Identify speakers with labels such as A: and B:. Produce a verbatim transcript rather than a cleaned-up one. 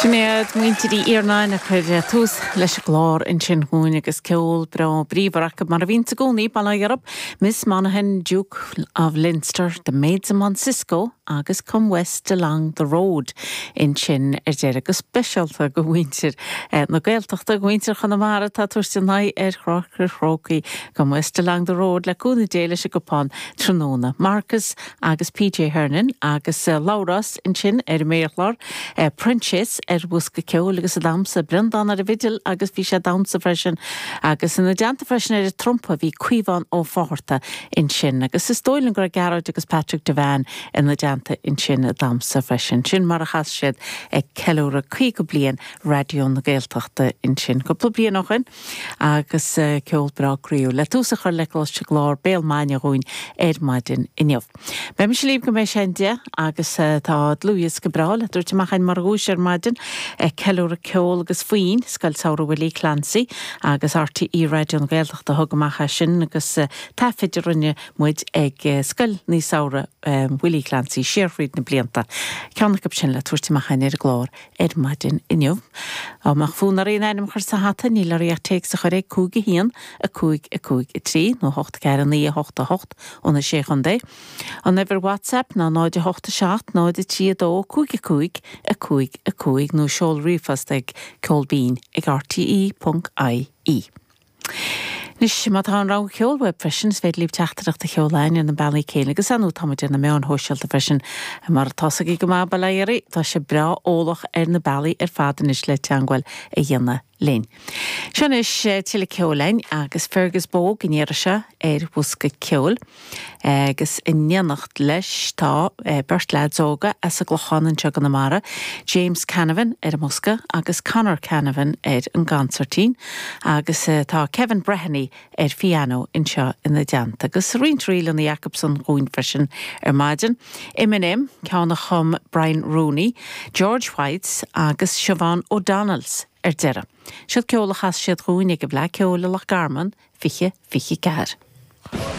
A: Sinead muinteí iarnain a chuir tús leis a glár in sin húin agus ceol bra bríomhach mar a bhín sa gcónaí balla Europe, Miss Monaghan, Duke of Leinster, the Maids of Cisco agus come west along the road in sin ar deir agus specialta go bhhaintir na gaeltachta go bhhaintir chun amara tá tuairte nai ar chráchar chrócaí come west along the road le cúna déile se gopán tróna. Marcus agus P J Hernan agus uh, Lauras in sin ar méarlár uh, Princess ar bhuasca ceol agus a damsa Brendan ar a vidil agus bhí sé damsa freisin agus in na deanta freisin ar a trompa bhí cuiomhan ó fáharta in sin agus is dóilen gur Garrod agus Patrick Devan in na deanta in sin a damsa freisin. Sin mar a chas siad ag ceúra chuig go blian radio na gaeltachta in sin. Cúpla blian ochan agus uh, ceol bra gríú le túsa chuir le se glár béal maine roin ar maidin inniuh. Be me se líb go mé sendia agus uh, tá Louis go bra le dúirte maichain mar gúis ar maidin ag ceúra ceol agus faoin scail saora Willie Clancy agus R T E radio na gaeltachta thugamacha sin agus uh, tafidir rinne muid ag uh, scail ní saora um, Willie Clancy Sherfried na blianta. Ceannach ab sin le tuairte maichain ar glár ar maidin inniuh. Á mach fún ar ein einam chuir sa hata ní le riach teag sa chuir cúig a hían a cúig a cúig a trí nó hocht cear ní a hocht a hocht óna sé chun dé. An ever WhatsApp ná náid a hocht a seacht náid a tí a dó cúig a cúig a cúig a cúig nó seol rifast ag colbín ag R T E dot I E. Nis má tá an rá ceol web freisin féad líb teachtarach a cheolain in na bailí céile agus anú táid in na meán hóisialta freisin mar tása í go má bailairí tá sé bra ólach ar na bailí ar fadan is le teanghil a dhéanana léin. Sin is tiile ceolain agus Fergus bóg in éiriise ar bhuasca ceol agus in neanacht leis tá bert leadzóga as a glochan te an amara James Canavan ar Musca agus Conor Canavan ar an Gansertín agus tá Kevin Breheny ar fiano in seo in na deanta agus rintríil an Jacobson roin freisin ar maidin Eminem ceanna chum Brian Rooney, George Whites agus Siobhan O'Donnells ar deire. Siad ceola chas siad roin ag a bla ceola lach garman fiche fiche cear.